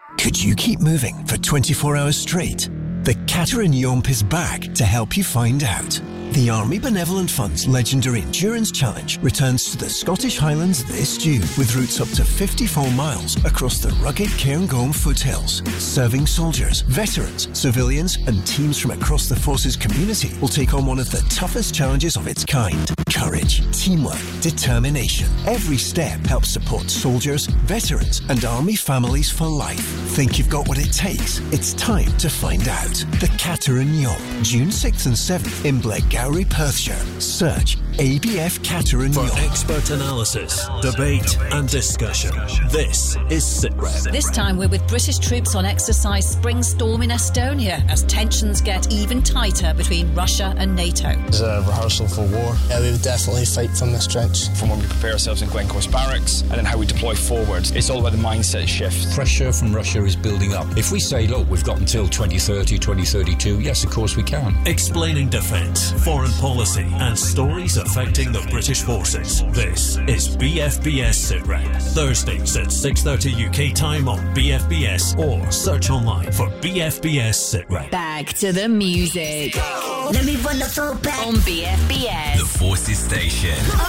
Could you keep moving for 24 hours straight? The Cateran Yomp is back to help you find out. The Army Benevolent Fund's legendary Endurance Challenge returns to the Scottish Highlands this June with routes up to 54 miles across the rugged Cairngorm foothills. Serving soldiers, veterans, civilians and teams from across the forces community will take on one of the toughest challenges of its kind. Courage, teamwork, determination. Every step helps support soldiers, veterans and Army families for life. Think you've got what it takes? It's time to find out. The Cateran Yomp, June 6th and 7th in Blairgowrie, Perthshire. Search ABF Cateran Yomp. For expert analysis, debate and discussion, this is SITREP. This time we're with British troops on exercise Spring Storm in Estonia as tensions get even tighter between Russia and NATO. It's a rehearsal for war. Yeah, we would definitely fight from this trench. From when we prepare ourselves in Glencorse Barracks and then how we deploy forward. It's all about the mindset shift. Pressure from Russia is building up. If we say, look, we've got until 2030, 2032, yes, of course we can. Explaining defence, foreign policy and stories affecting the British forces. This is BFBS SITREP. Thursdays at 6:30 UK time on BFBS or search online for BFBS SITREP. Back to the music. Let me run the throwback On BFBS. The Forces Station.